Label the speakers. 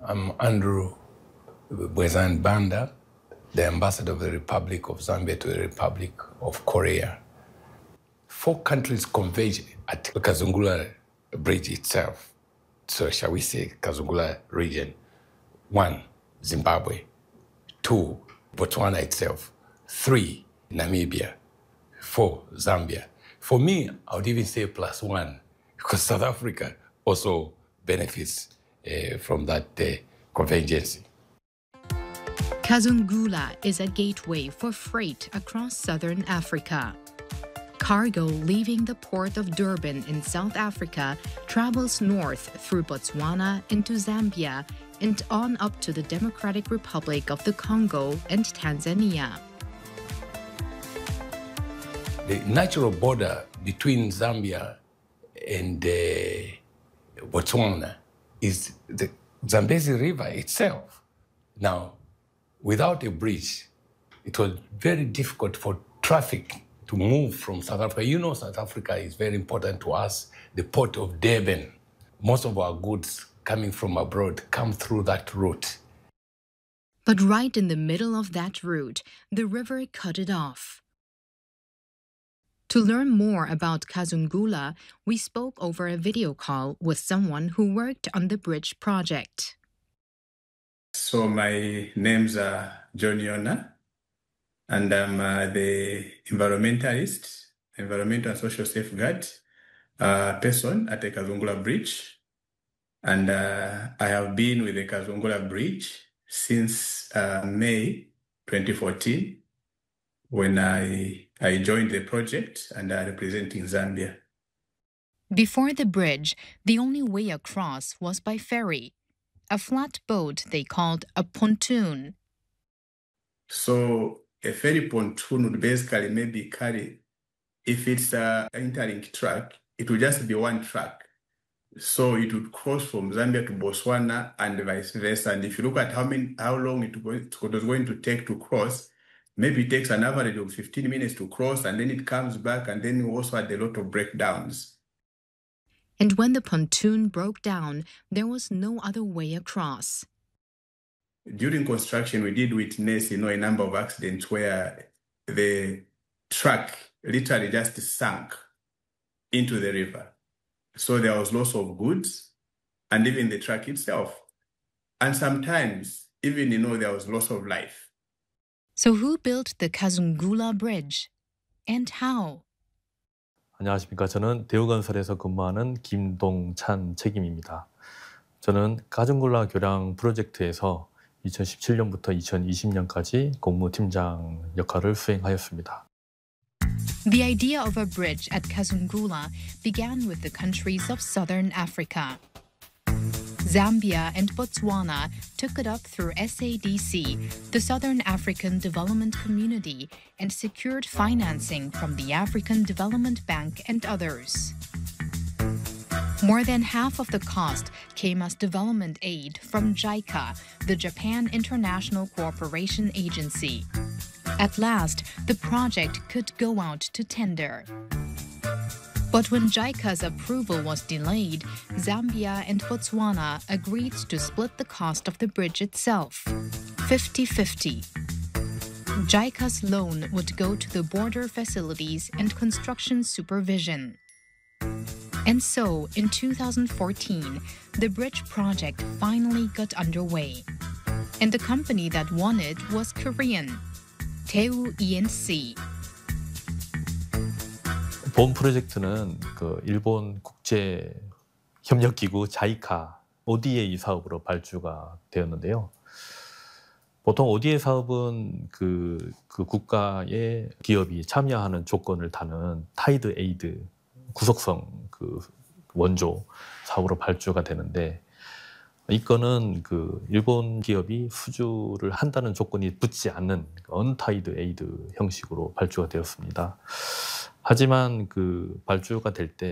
Speaker 1: I'm Andrew Bwezan Banda, the ambassador of the Republic of Zambia to the Republic of Korea. 4 countries converged at the Kazungula Bridge itself. So shall we say Kazungula region? 1, Zimbabwe. 2, Botswana itself. 3, Namibia. 4, Zambia. For me, I would even say +1, because South Africa also benefits from that convergence.
Speaker 2: Kazungula is a gateway for freight across southern Africa. Cargo leaving the port of Durban in South Africa travels north through Botswana into Zambia and on up to the Democratic Republic of the Congo and Tanzania.
Speaker 1: The natural border between Zambia and Botswana is the Zambezi River itself. Now, without a bridge, it was very difficult for traffic to move from South Africa. You know, South Africa is very important to us, the port of Durban. Most of our goods coming from abroad come through that route.
Speaker 2: But right in the middle of that route, the river cut it off. To learn more about Kazungula, we spoke over a video call with someone who worked on the bridge project.
Speaker 3: So my name's John Yona, and I'm the environmentalist, environmental and social safeguard person at the Kazungula Bridge. And I have been with the Kazungula Bridge since May 2014, when I joined the project and representing Zambia.
Speaker 2: Before the bridge, the only way across was by ferry, a flat boat they called a pontoon.
Speaker 3: So a ferry pontoon would basically maybe carry, if it's an interlink track, it would just be one track. So it would cross from Zambia to Botswana and vice versa. And if you look at how long it was going to take to cross, maybe it takes an average of 15 minutes to cross, and then it comes back, and then we also had a lot of breakdowns.
Speaker 2: And when the pontoon broke down, there was no other way across.
Speaker 3: During construction, we did witness, a number of accidents where the truck literally just sank into the river. So there was loss of goods and even the truck itself. And sometimes even, there was loss of life.
Speaker 2: So who built the Kazungula Bridge? And how?
Speaker 4: 안녕하십니까. 저는 대우건설에서 근무하는 김동찬 책임입니다. 저는 가중굴라 교량 프로젝트에서 2017년부터 2020년까지 공무팀장 역할을 수행하였습니다.
Speaker 2: The idea of a bridge at Kazungula began with the countries of southern Africa. Zambia and Botswana took it up through SADC, the Southern African Development Community, and secured financing from the African Development Bank and others. More than half of the cost came as development aid from JICA, the Japan International Cooperation Agency. At last, the project could go out to tender. But when JICA's approval was delayed, Zambia and Botswana agreed to split the cost of the bridge itself, 50-50. JICA's loan would go to the border facilities and construction supervision. And so, in 2014, the bridge project finally got underway. And the company that won it was Korean, Daewoo E&C.
Speaker 4: 본 프로젝트는 일본 국제 협력기구 자이카 ODA 사업으로 발주가 되었는데요. 보통 ODA 사업은 그 국가의 기업이 참여하는 조건을 다는 타이드 에이드 구속성 원조 사업으로 발주가 되는데, 이건은 일본 기업이 수주를 한다는 조건이 붙지 않는 언타이드 에이드 형식으로 발주가 되었습니다. 하지만 발주가 될 때